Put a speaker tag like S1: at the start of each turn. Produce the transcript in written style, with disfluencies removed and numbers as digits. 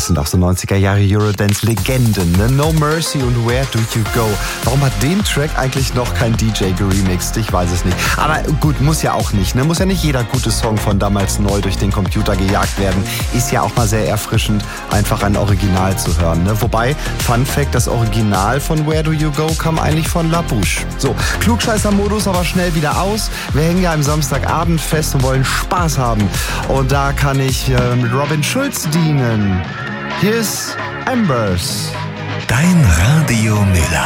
S1: Das sind auch so 90er Jahre Eurodance-Legenden, ne? No Mercy und Where Do You Go. Warum hat den Track eigentlich noch kein DJ geremixed? Ich weiß es nicht. Aber gut, muss ja auch nicht, ne? Muss ja nicht jeder gute Song von damals neu durch den Computer gejagt werden. Ist ja auch mal sehr erfrischend, einfach ein Original zu hören, ne? Wobei, Fun Fact, das Original von Where Do You Go kam eigentlich von La Bouche. So, Klugscheißer-Modus aber schnell wieder aus. Wir hängen ja am Samstagabend fest und wollen Spaß haben. Und da kann ich mit Robin Schulz dienen. Hier ist Embers.
S2: Dein Radio Müller.